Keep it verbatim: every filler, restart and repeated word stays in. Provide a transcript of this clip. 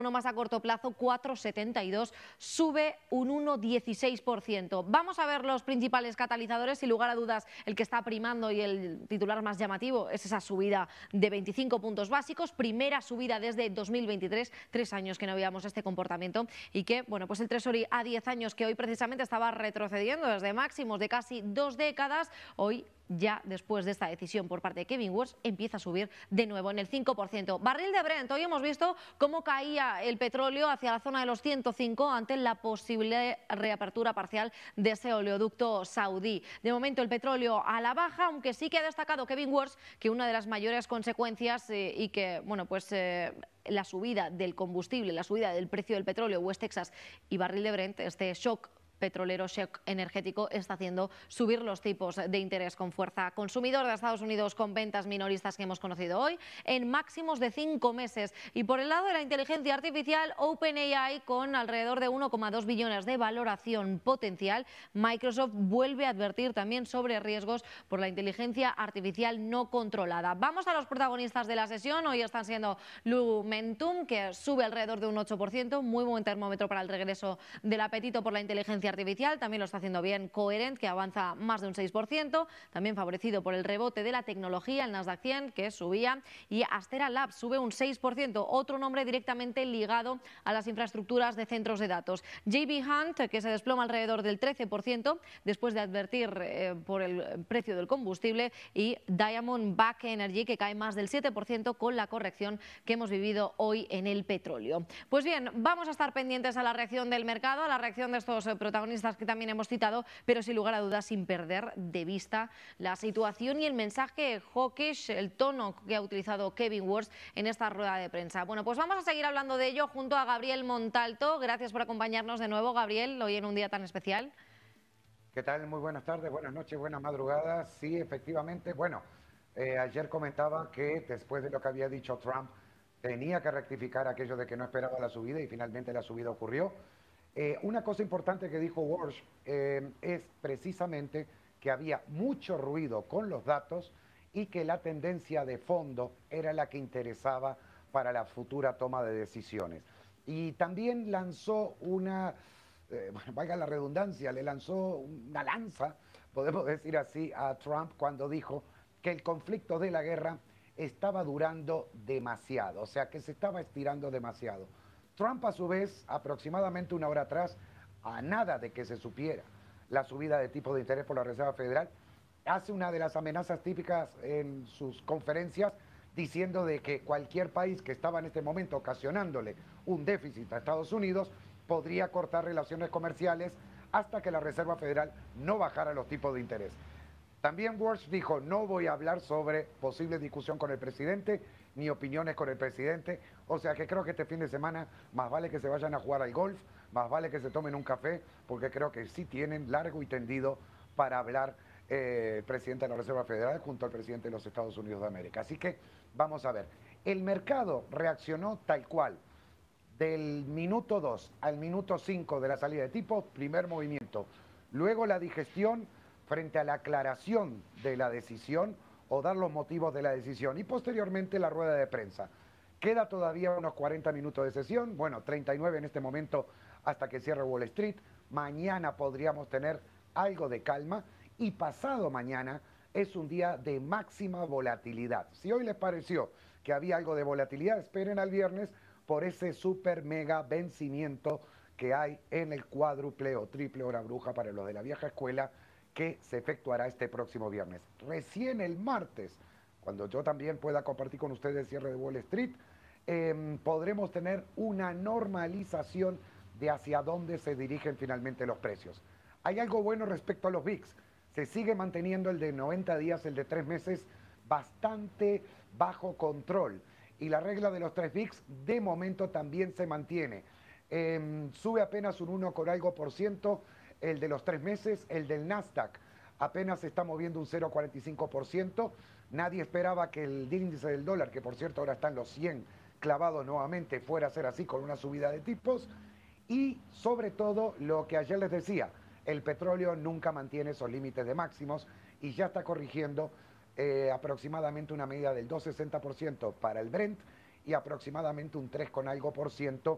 Uno más a corto plazo, cuatro setenta y dos, sube un uno coma dieciséis por ciento. Vamos a ver los principales catalizadores. Sin lugar a dudas, el que está primando y el titular más llamativo es esa subida de veinticinco puntos básicos, primera subida desde dos mil veintitrés, tres años que no veíamos este comportamiento, y que, bueno, pues el Treasury a diez años, que hoy precisamente estaba retrocediendo desde máximos de casi dos décadas, hoy ya después de esta decisión por parte de Kevin Warsh empieza a subir de nuevo en el cinco por ciento. Barril de Brent, hoy hemos visto cómo caía el petróleo hacia la zona de los ciento cinco ante la posible reapertura parcial de ese oleoducto saudí. De momento el petróleo a la baja, aunque sí que ha destacado Kevin Warsh que una de las mayores consecuencias eh, y que, bueno, pues eh, la subida del combustible, la subida del precio del petróleo, West Texas y barril de Brent, este shock petrolero, shock energético, está haciendo subir los tipos de interés con fuerza. Consumidor de Estados Unidos con ventas minoristas que hemos conocido hoy en máximos de cinco meses. Y por el lado de la inteligencia artificial, OpenAI con alrededor de uno coma dos billones de valoración potencial. Microsoft vuelve a advertir también sobre riesgos por la inteligencia artificial no controlada. Vamos a los protagonistas de la sesión. Hoy están siendo Lumentum, que sube alrededor de un ocho por ciento, muy buen termómetro para el regreso del apetito por la inteligencia artificial. También lo está haciendo bien Coherent, que avanza más de un seis por ciento, también favorecido por el rebote de la tecnología, el Nasdaq cien, que subía, y Astera Labs sube un seis por ciento, otro nombre directamente ligado a las infraestructuras de centros de datos. J B Hunt, que se desploma alrededor del trece por ciento después de advertir eh, por el precio del combustible, y Diamondback Energy, que cae más del siete por ciento con la corrección que hemos vivido hoy en el petróleo. Pues bien, vamos a estar pendientes a la reacción del mercado, a la reacción de estos eh, protagonistas que también hemos citado, pero sin lugar a dudas sin perder de vista la situación y el mensaje hawkish, el tono que ha utilizado Kevin Warsh en esta rueda de prensa. Bueno, pues vamos a seguir hablando de ello junto a Gabriel Montalto. Gracias por acompañarnos de nuevo, Gabriel, hoy en un día tan especial. ¿Qué tal? Muy buenas tardes, buenas noches, buenas madrugadas. Sí, efectivamente, bueno, eh, ayer comentaba que después de lo que había dicho Trump, tenía que rectificar aquello de que no esperaba la subida, y finalmente la subida ocurrió. Eh, una cosa importante que dijo Warsh eh, es precisamente que había mucho ruido con los datos y que la tendencia de fondo era la que interesaba para la futura toma de decisiones. Y también lanzó una, eh, bueno, valga la redundancia, le lanzó una lanza, podemos decir así, a Trump cuando dijo que el conflicto de la guerra estaba durando demasiado, o sea, que se estaba estirando demasiado. Trump, a su vez, aproximadamente una hora atrás, a nada de que se supiera la subida de tipo de interés por la Reserva Federal, hace una de las amenazas típicas en sus conferencias, diciendo de que cualquier país que estaba en este momento ocasionándole un déficit a Estados Unidos podría cortar relaciones comerciales hasta que la Reserva Federal no bajara los tipos de interés. También Warsh dijo: no voy a hablar sobre posible discusión con el presidente, ni opiniones con el presidente. O sea que creo que este fin de semana más vale que se vayan a jugar al golf, más vale que se tomen un café, porque creo que sí tienen largo y tendido para hablar eh, el presidente de la Reserva Federal junto al presidente de los Estados Unidos de América. Así que vamos a ver. El mercado reaccionó tal cual. Del minuto dos al minuto cinco de la salida de tipo, primer movimiento. Luego la digestión frente a la aclaración de la decisión o dar los motivos de la decisión, y posteriormente la rueda de prensa. Queda todavía unos cuarenta minutos de sesión, bueno, treinta y nueve en este momento hasta que cierre Wall Street. Mañana podríamos tener algo de calma, y pasado mañana es un día de máxima volatilidad. Si hoy les pareció que había algo de volatilidad, esperen al viernes por ese super mega vencimiento que hay en el cuádruple o triple hora bruja para los de la vieja escuela, que se efectuará este próximo viernes. Recién el martes, cuando yo también pueda compartir con ustedes el cierre de Wall Street, eh, podremos tener una normalización de hacia dónde se dirigen finalmente los precios. Hay algo bueno respecto a los V I X. Se sigue manteniendo el de noventa días, el de tres meses, bastante bajo control. Y la regla de los tres V I X de momento también se mantiene. Eh, sube apenas un uno con algo por ciento el de los tres meses. El del Nasdaq apenas se está moviendo un cero coma cuarenta y cinco por ciento. Nadie esperaba que el índice del dólar, que por cierto ahora están los cien clavados nuevamente, fuera a ser así con una subida de tipos. Y sobre todo lo que ayer les decía, el petróleo nunca mantiene esos límites de máximos y ya está corrigiendo eh, aproximadamente una medida del dos coma sesenta por ciento para el Brent y aproximadamente un tres con algo por ciento